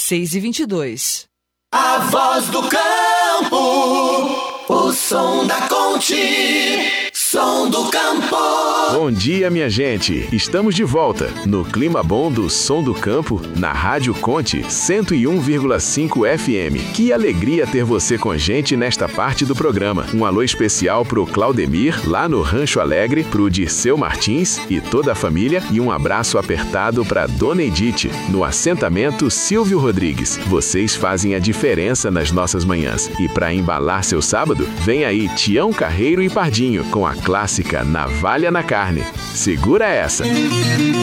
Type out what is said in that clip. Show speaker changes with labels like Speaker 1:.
Speaker 1: 6h22.
Speaker 2: A voz do campo, o som da Conte, som do campo.
Speaker 3: Bom dia, minha gente. Estamos de volta no clima bom do Som do Campo, na Rádio Conte 101,5 FM. Que alegria ter você com a gente nesta parte do programa. Um alô especial pro Claudemir, lá no Rancho Alegre, pro Dirceu Martins e toda a família, e um abraço apertado pra Dona Edith, no assentamento Silvio Rodrigues. Vocês fazem a diferença nas nossas manhãs. E para embalar seu sábado, vem aí Tião Carreiro e Pardinho, com a clássica Navalha na Carne. Segura essa!